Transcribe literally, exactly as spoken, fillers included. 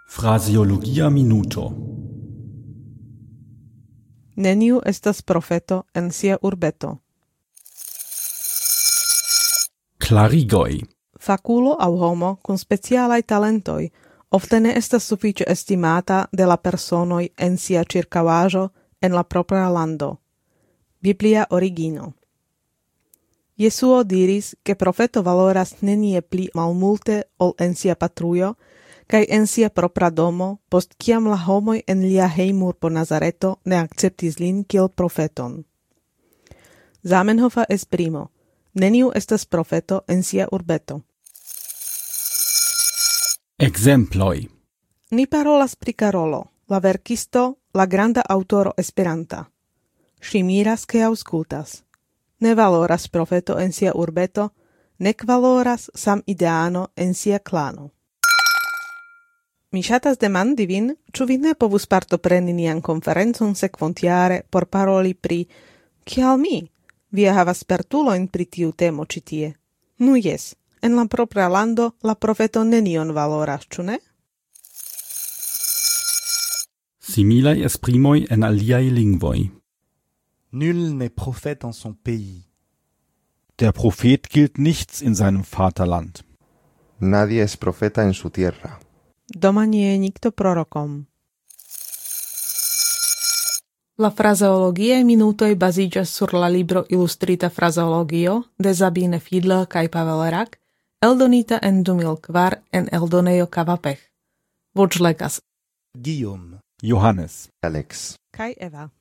Fraseologia minuto. Neniu estas profeto en sia urbeto. Klarigoj. Fakulo aŭ homo kun specialaj talentoj ofte ne estas sufiĉe estimata de la personoj en sia ĉirkaŭaĵo en la propra lando. Biblia origino. Jesuo diris, ke profeto valoras nenie pli malmulte ol en sia patrujo, kaj en sia propra domo, post kiam la homoj en lia hejmurbo Nazareto ne akceptis lin kiel profeton. Zamenhofa esprimo: neniu estas profeto en sia urbeto. Ekzemploj. Ni parolas pri Karolo, la verkisto, la granda aŭtoro Esperanta. Ŝi miras ke aŭskultas. Ne valoras profeto en sia urbeto, nek valoras sam ideano en sia klano. Mi ŝatas demandi vin, ĉu vi ne povus partopreni nian konferencon sekvontjare por paroli pri kial mi? Vi havas spertulojn pri tiu temo ĉi tie. Nu jes, en la propra lando la profeto nenion valoras, ĉu ne? Similaj esprimoj en aliaj lingvoj. Nul n'est prophète en son pays. Der Prophet gilt nichts in seinem Vaterland. Nadie es profeta en su tierra. Doma nie je nikto prorokom. La frazeologiae minutoj baziĝas sur la libro Ilustrita frazeologio de Sabine Fiedler kaj Pavel Rak, eldonita en du mil kvar en eldonejo Kavapech. Voĉlegas Guillaume. Johannes. Alex. kaj Eva.